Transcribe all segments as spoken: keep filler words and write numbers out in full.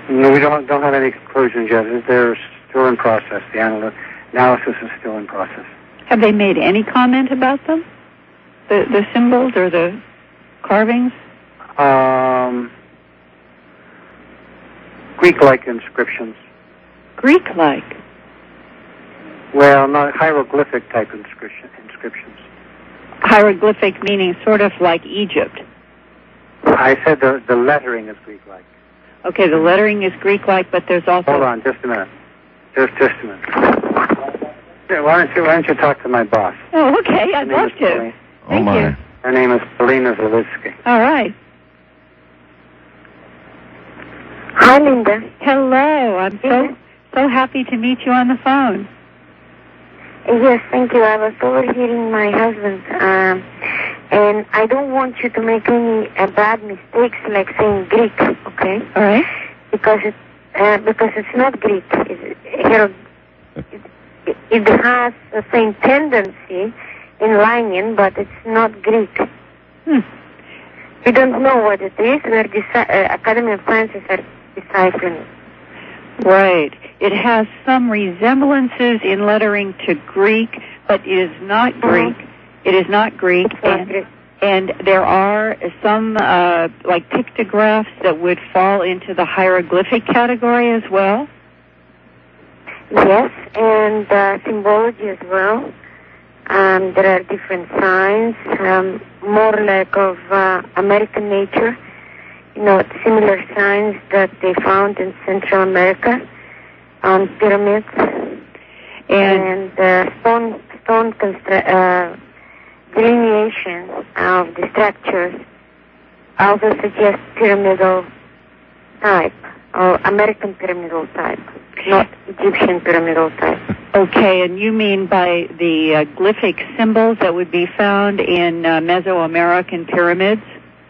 No, we don't don't have any conclusions yet. They're still in process. The anal- analysis is still in process. Have they made any comment about them? The the symbols or the carvings? Um, Greek-like inscriptions. Greek-like? Well, not hieroglyphic type inscription, inscriptions. Hieroglyphic meaning sort of like Egypt. I said the the lettering is Greek-like. Okay, the lettering is Greek-like, but there's also... Hold on, just a minute. Just just a minute. Yeah, why don't you why don't you talk to my boss? Oh, okay, I'd love to. Pauline. Thank oh my. you. Her name is Polina Zalitsky. All right. Hi, Linda. Hello. I'm so so happy to meet you on the phone. Yes, thank you. I was overhearing my husband, um, and I don't want you to make any uh, bad mistakes, like saying Greek, okay? All right. Because it uh, because it's not Greek. It's, it, it has the same tendency in lining, but it's not Greek. Hmm. We don't know what it is. We're deci- uh, Academy of Sciences are deciphering it. Right. It has some resemblances in lettering to Greek, but it is not Mhm. Greek. It is not Greek. It's not and, Greek. and there are some, uh, like pictographs that would fall into the hieroglyphic category as well. Yes, and uh, symbology as well. Um, there are different signs, um, more like of uh, American nature. You know, similar signs that they found in Central America on pyramids And, and uh, stone stone constru- uh, delineation of the structures also suggest pyramidal type or American pyramidal type, not Egyptian pyramidal type. okay, and you mean by the uh, glyphic symbols that would be found in uh, Mesoamerican pyramids?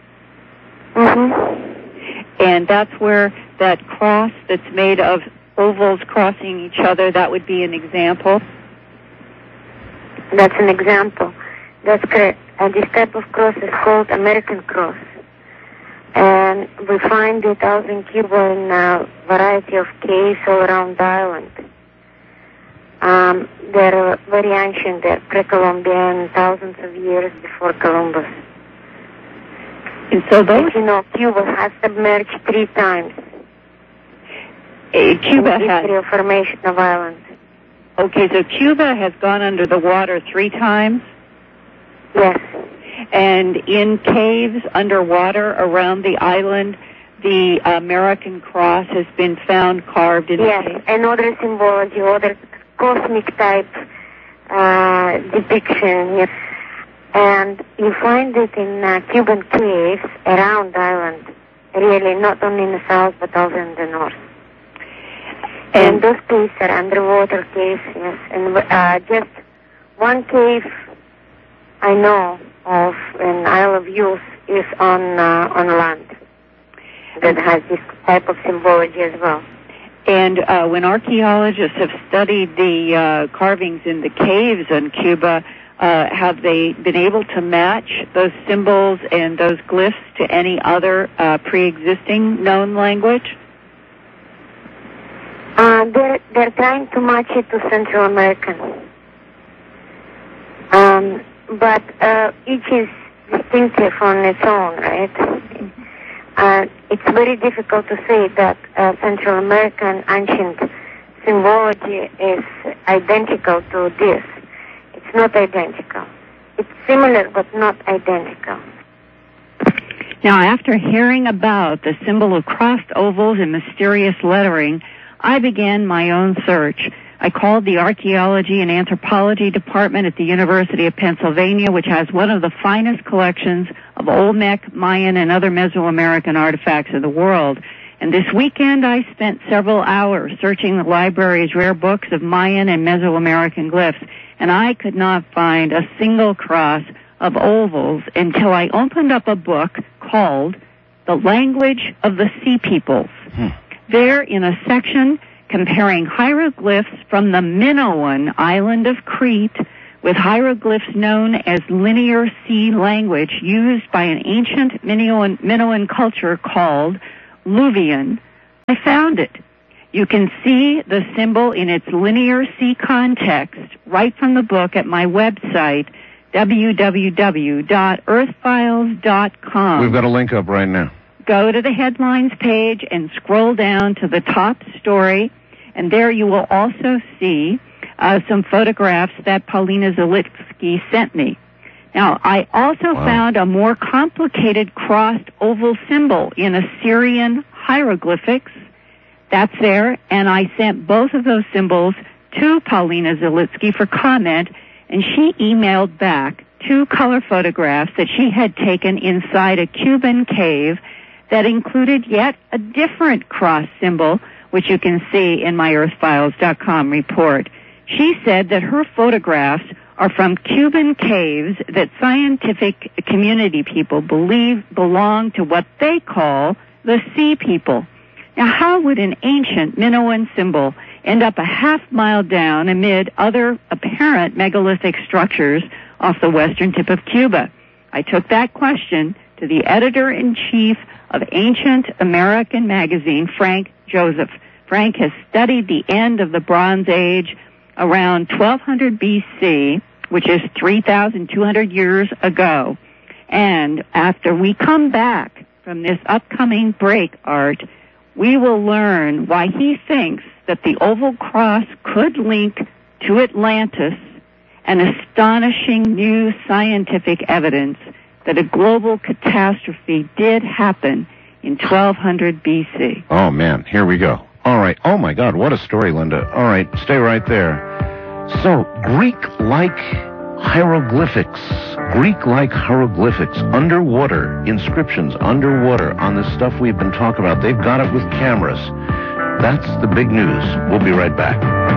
Mm-hmm. And that's where that cross that's made of ovals crossing each other, that would be an example? That's an example. That's correct. And this type of cross is called American cross. And we find it out in Cuba in a variety of caves all around the island. Um, they're very ancient. They're pre-Columbian, thousands of years before Columbus. And so those... As you know, Cuba has submerged three times Uh, Cuba in the has... history of formation of islands. Okay, so Cuba has gone under the water three times, Yes. and in caves underwater around the island, the American cross has been found carved in Yes, the cave. and other symbology, other cosmic type uh, depiction. Yes. And you find it in uh, Cuban caves around the island, really, not only in the south, but also in the north. And, And those caves are underwater caves, yes. And uh, just one cave I know of in Isle of Youth is on uh, on land that has this type of symbology as well. And uh, when archaeologists have studied the uh, carvings in the caves in Cuba, uh, have they been able to match those symbols and those glyphs to any other uh, pre-existing known language? Uh, they're, they're trying to match it to Central American. Um, but uh, each is distinctive on its own, right? Uh, it's very difficult to say that uh, Central American ancient symbology is identical to this. It's not identical. It's similar, but not identical. Now, after hearing about the symbol of crossed ovals and mysterious lettering, I began my own search. I called the Archaeology and Anthropology Department at the University of Pennsylvania, which has one of the finest collections of Olmec, Mayan, and other Mesoamerican artifacts of the world. And this weekend, I spent several hours searching the library's rare books of Mayan and Mesoamerican glyphs, and I could not find a single cross of ovals until I opened up a book called The Language of the Sea Peoples. Hmm. There, in a section comparing hieroglyphs from the Minoan island of Crete with hieroglyphs known as Linear Sea language used by an ancient Minoan, Minoan culture called Luvian, I found it. You can see the symbol in its linear C context right from the book at my website, w w w dot earth files dot com. We've got a link up right now. Go to the headlines page and scroll down to the top story, and there you will also see uh, some photographs that Paulina Zalitsky sent me. Now, I also wow. found a more complicated crossed oval symbol in Assyrian hieroglyphics. That's there, and I sent both of those symbols to Paulina Zalitsky for comment, and she emailed back two color photographs that she had taken inside a Cuban cave that included yet a different cross symbol, which you can see in my earth files dot com report. She said that her photographs are from Cuban caves that scientific community people believe belong to what they call the Sea People. Now, how would an ancient Minoan symbol end up a half mile down amid other apparent megalithic structures off the western tip of Cuba? I took that question to the editor-in-chief of Ancient American magazine, Frank Joseph. Frank has studied the end of the Bronze Age around twelve hundred B C, which is three thousand two hundred years ago. And after we come back from this upcoming break, Art, we will learn why he thinks that the Oval Cross could link to Atlantis an astonishing new scientific evidence that a global catastrophe did happen in twelve hundred B C. Oh, man, here we go. All right. Oh, my God, what a story, Linda. All right, stay right there. So, Greek-like hieroglyphics, Greek-like hieroglyphics, underwater, inscriptions underwater on this stuff we've been talking about. They've got it with cameras. That's the big news. We'll be right back.